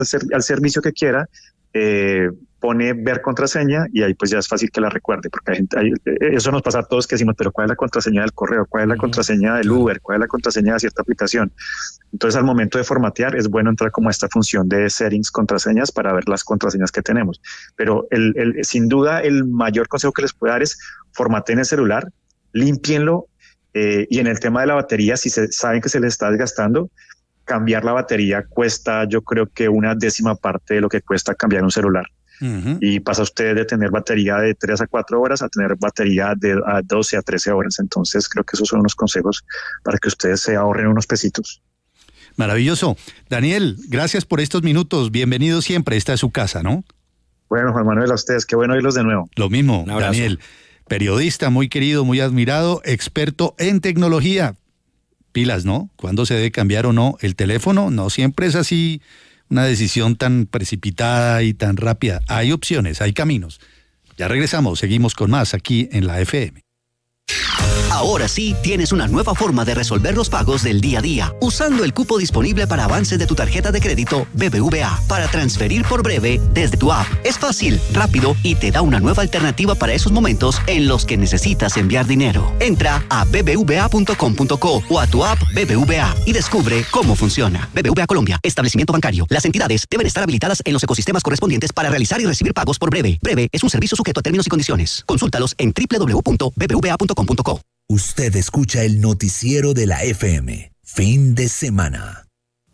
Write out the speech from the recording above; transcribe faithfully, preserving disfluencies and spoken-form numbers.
ser- al servicio que quiera, eh, pone ver contraseña y ahí pues ya es fácil que la recuerde, porque hay gente, hay- eso nos pasa a todos que decimos, pero ¿cuál es la contraseña del correo? ¿Cuál es la Ujú, contraseña del claro. Uber? ¿Cuál es la contraseña de cierta aplicación? Entonces al momento de formatear es bueno entrar como a esta función de settings contraseñas para ver las contraseñas que tenemos. Pero el, el- sin duda el mayor consejo que les puedo dar es formateen el celular, límpienlo, eh, y en el tema de la batería, si se, saben que se les está desgastando, cambiar la batería cuesta, yo creo que una décima parte de lo que cuesta cambiar un celular. Ujú. Y pasa usted de tener batería de tres a cuatro horas a tener batería de a doce a trece horas. Entonces creo que esos son unos consejos para que ustedes se ahorren unos pesitos. Maravilloso. Daniel, gracias por estos minutos. Bienvenido siempre. Esta es su casa, ¿no? Bueno, Juan Manuel, a ustedes, qué bueno oírlos de nuevo. Lo mismo, Un abrazo. Daniel. Periodista muy querido, muy admirado, experto en tecnología. Pilas, ¿no? ¿Cuándo se debe cambiar o no el teléfono? No siempre es así una decisión tan precipitada y tan rápida. Hay opciones, hay caminos. Ya regresamos, seguimos con más aquí en la F M. Ahora sí tienes una nueva forma de resolver los pagos del día a día, usando el cupo disponible para avances de tu tarjeta de crédito B B V A para transferir por Breve desde tu app. Es fácil, rápido y te da una nueva alternativa para esos momentos en los que necesitas enviar dinero. Entra a b b v a punto com punto co o a tu app B B V A y descubre cómo funciona. B B V A Colombia, establecimiento bancario. Las entidades deben estar habilitadas en los ecosistemas correspondientes para realizar y recibir pagos por Breve. Breve es un servicio sujeto a términos y condiciones. Consúltalos en w w w punto b b v a punto com punto co. Usted escucha el noticiero de la F M. Fin de semana.